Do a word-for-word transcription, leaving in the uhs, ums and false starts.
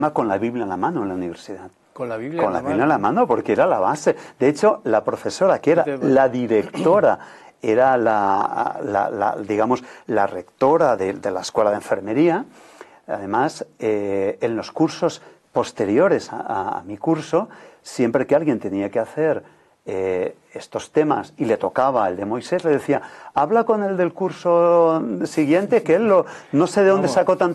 con la Biblia en la mano en la universidad. Con la Biblia, con en, la la Biblia en la mano, porque era la base. De hecho, la profesora, que era la directora, era la, la, la digamos, la rectora de, de la escuela de enfermería. Además, eh, en los cursos posteriores a, a mi curso, siempre que alguien tenía que hacer eh, estos temas y le tocaba el de Moisés, le decía, habla con el del curso siguiente, que él lo, no sé de dónde sacó tanta